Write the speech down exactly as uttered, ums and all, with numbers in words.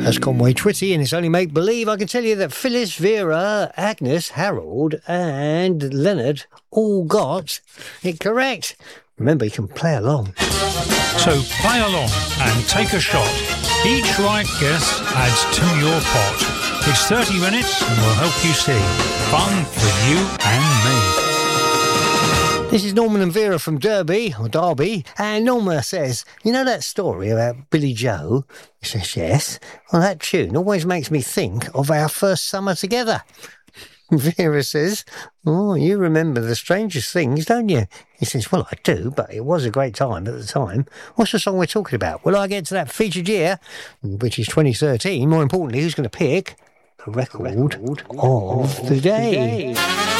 That's Conway Twitty, and it's only make-believe. I can tell you that Phyllis, Vera, Agnes, Harold and Leonard all got it correct. Remember, you can play along. So play along and take a shot. Each right guess adds to your pot. It's thirty minutes and we'll help you see. Fun for you and me. This is Norman and Vera from Derby, or Derby, and Norma says, you know that story about Billy Joe? He says, yes. Well, that tune always makes me think of our first summer together. Vera says, oh, you remember the strangest things, don't you? He says, well, I do, but it was a great time at the time. What's the song we're talking about? Will I get to that featured year, which is twenty thirteen? More importantly, who's going to pick the record, the record of, of the day? The day.